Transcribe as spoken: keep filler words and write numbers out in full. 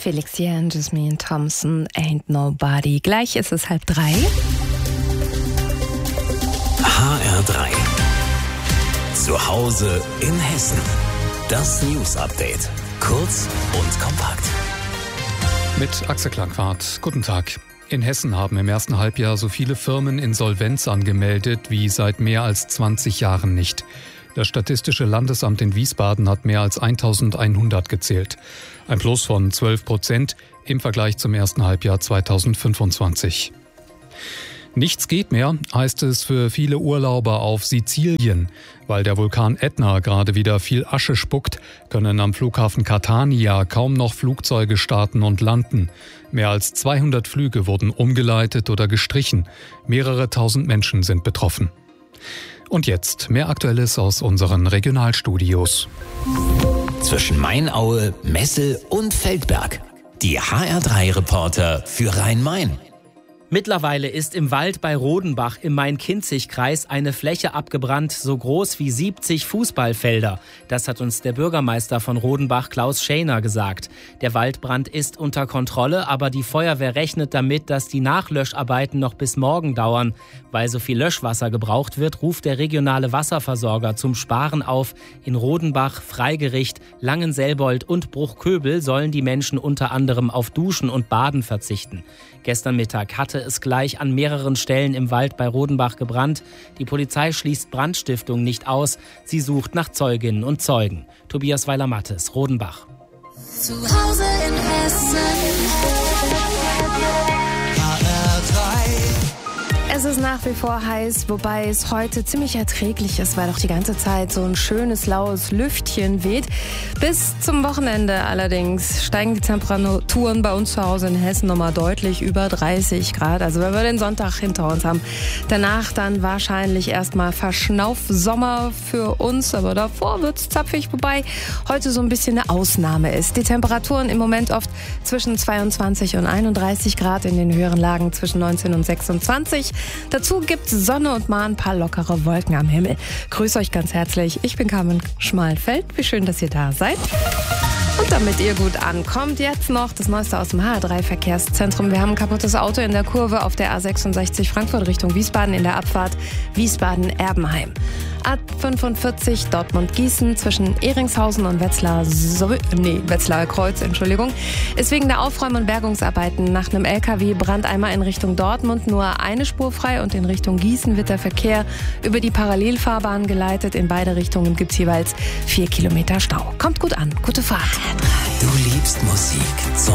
Felix hier und Jasmine Thompson, Ain't Nobody. Gleich ist es halb drei. H R drei. Zu Hause in Hessen. Das News Update. Kurz und kompakt. Mit Axel Klangquart. Guten Tag. In Hessen haben im ersten Halbjahr so viele Firmen Insolvenz angemeldet wie seit mehr als zwanzig Jahren nicht. Das Statistische Landesamt in Wiesbaden hat mehr als eintausendeinhundert gezählt. Ein Plus von zwölf Prozent im Vergleich zum ersten Halbjahr zweitausendfünfundzwanzig. Nichts geht mehr, heißt es für viele Urlauber auf Sizilien. Weil der Vulkan Ätna gerade wieder viel Asche spuckt, können am Flughafen Catania kaum noch Flugzeuge starten und landen. Mehr als zweihundert Flüge wurden umgeleitet oder gestrichen. Mehrere tausend Menschen sind betroffen. Und jetzt mehr Aktuelles aus unseren Regionalstudios. Zwischen Mainaue, Messel und Feldberg. Die H R drei Reporter für Rhein-Main. Mittlerweile ist im Wald bei Rodenbach im Main-Kinzig-Kreis eine Fläche abgebrannt, so groß wie siebzig Fußballfelder. Das hat uns der Bürgermeister von Rodenbach, Klaus Schäner, gesagt. Der Waldbrand ist unter Kontrolle, aber die Feuerwehr rechnet damit, dass die Nachlöscharbeiten noch bis morgen dauern. Weil so viel Löschwasser gebraucht wird, ruft der regionale Wasserversorger zum Sparen auf. In Rodenbach, Freigericht, Langenselbold und Bruchköbel sollen die Menschen unter anderem auf Duschen und Baden verzichten. Gestern Mittag hatte es gleich an mehreren Stellen im Wald bei Rodenbach gebrannt. Die Polizei schließt Brandstiftung nicht aus. Sie sucht nach Zeuginnen und Zeugen. Tobias Weiler-Mattes, Rodenbach. Zu Hause in Hessen. H R drei. Es ist nach wie vor heiß, wobei es heute ziemlich erträglich ist, weil doch die ganze Zeit so ein schönes, laues Lüftchen weht. Bis zum Wochenende allerdings steigen die Temperaturen bei uns zu Hause in Hessen nochmal deutlich über dreißig Grad. Also wenn wir den Sonntag hinter uns haben, danach dann wahrscheinlich erstmal Verschnauf-Sommer für uns. Aber davor wird's zapfig, wobei heute so ein bisschen eine Ausnahme ist. Die Temperaturen im Moment oft zwischen zweiundzwanzig und einunddreißig Grad, in den höheren Lagen zwischen neunzehn und sechsundzwanzig. Dazu gibt's Sonne und mal ein paar lockere Wolken am Himmel. Grüß euch ganz herzlich. Ich bin Carmen Schmalfeld. Wie schön, dass ihr da seid. Und damit ihr gut ankommt, jetzt noch das Neueste aus dem H R drei Verkehrszentrum. Wir haben ein kaputtes Auto in der Kurve auf der A sechsundsechzig Frankfurt Richtung Wiesbaden in der Abfahrt Wiesbaden-Erbenheim. A fünfundvierzig Dortmund-Gießen zwischen Ehringshausen und Wetzlar, so, nee, Wetzlarer Kreuz, Entschuldigung, ist wegen der Aufräum- und Bergungsarbeiten nach einem L K W-Brandeimer in Richtung Dortmund nur eine Spur frei und in Richtung Gießen wird der Verkehr über die Parallelfahrbahn geleitet. In beide Richtungen gibt es jeweils vier Kilometer Stau. Kommt gut an, gute Fahrt. Du liebst Musik. Zum